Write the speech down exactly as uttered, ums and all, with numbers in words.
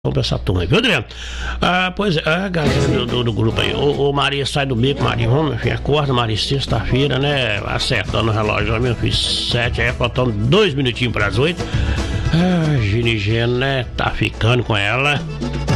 Vamos pra essa turma aí, viu, Adriano? Ah, pois é, a galera do, do, do grupo aí. Ô, ô, Maria, sai do bico, Maria. Vamos, meu filho. Acorda, Maria, sexta-feira, né? Acertando o relógio, ó, meu filho. Sete, aí faltando dois minutinhos pras oito. Ah, Ginigeno, né? Tá ficando com ela.